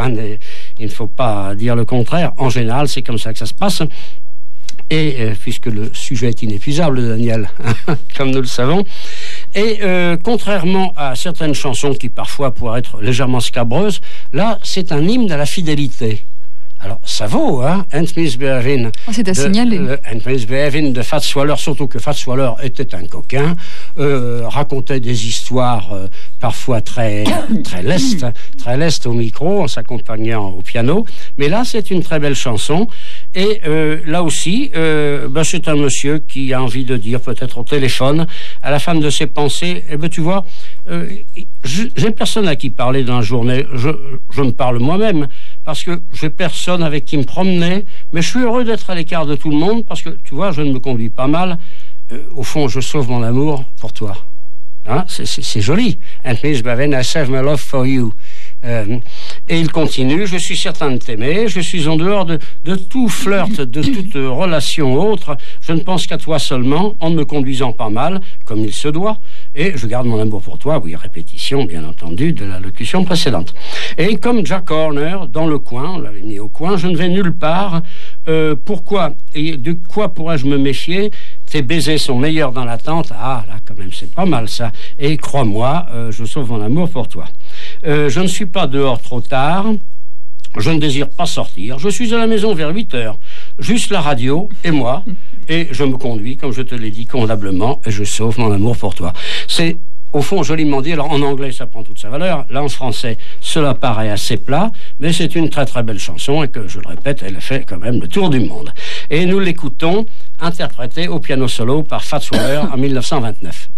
Hein, il ne faut pas dire le contraire. En général, c'est comme ça que ça se passe. Et puisque le sujet est inépuisable, Daniel, comme nous le savons, et contrairement à certaines chansons qui parfois pourraient être légèrement scabreuses, là, c'est un hymne à la fidélité. Alors, ça vaut, hein, Ent Mis Behavin. C'est à signaler. Ent Mis Behavin de Fats Waller, surtout que Fats Waller était un coquin, racontait des histoires parfois très lestes au micro, en s'accompagnant au piano. Mais là, c'est une très belle chanson. Et là aussi, c'est un monsieur qui a envie de dire, peut-être au téléphone, à la fin de ses pensées, tu vois, j'ai personne à qui parler dans la journée. Je me parle moi-même, parce que j'ai personne avec qui me promener, mais je suis heureux d'être à l'écart de tout le monde, parce que, tu vois, je ne me conduis pas mal. Au fond, je sauve mon amour pour toi. Hein, c'est joli. And Miss Bavin, I save my love for you. Et il continue, je suis certain de t'aimer, je suis en dehors de tout flirt, de toute relation autre, je ne pense qu'à toi seulement, en ne me conduisant pas mal, comme il se doit, et je garde mon amour pour toi, oui, répétition, bien entendu, de la locution précédente. Et comme Jack Horner, dans le coin, on l'avait mis au coin, je ne vais nulle part, pourquoi, et de quoi pourrais-je me méfier? Tes baisers sont meilleurs dans l'attente, ah, là, quand même, c'est pas mal, ça, et crois-moi, je sauve mon amour pour toi. Je ne suis pas dehors trop tard, je ne désire pas sortir, je suis à la maison vers 8h, juste la radio et moi, et je me conduis, comme je te l'ai dit, convenablement, et je sauve mon amour pour toi. C'est, au fond, joliment dit, alors en anglais ça prend toute sa valeur, là en français cela paraît assez plat, mais c'est une très très belle chanson, et que, je le répète, elle a fait quand même le tour du monde. Et nous l'écoutons, interprétée au piano solo par Fats Waller en 1929.